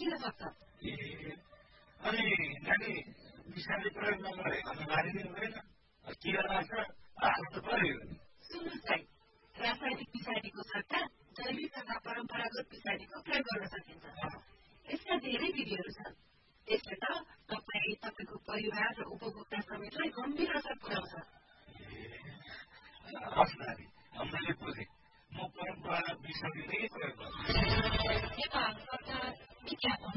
देखिन सक्छ। अनि नानी विषादी प्रयोग नगरे भन्नु मारिदिनु हुँदैन के गर्नु छ हाल्नु त पर्यो नि। सुन्नुहोस् है, रासायनिक विषादीको सट्टा जैविक तथा परम्परागत विषादीको प्रयोग गर्न सकिन्छ। यसका धेरै विधिहरू छन्। यसले त तपाईको परिवार र उपभोक्ता समेतलाई गम्भीर असर पुर्याउँछ। हस् नानी, मैले बुझेँ। म परम्परागत विषादी नै प्रयोग गर्छु। नेपाल सरकार विज्ञापन